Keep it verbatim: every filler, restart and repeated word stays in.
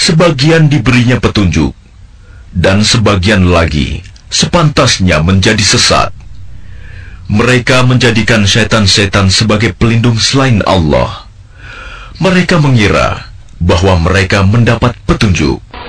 sebagian diberinya petunjuk, dan sebagian lagi sepantasnya menjadi sesat. Mereka menjadikan setan-setan sebagai pelindung selain Allah. Mereka mengira bahwa mereka mendapat petunjuk.